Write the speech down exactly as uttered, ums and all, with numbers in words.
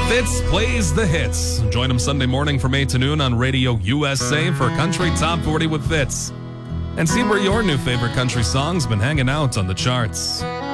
Fitz plays the hits. Join him Sunday morning from eight to noon on Radio U S A for Country Top forty with Fitz. And see where your new favorite country song's been hanging out on the charts.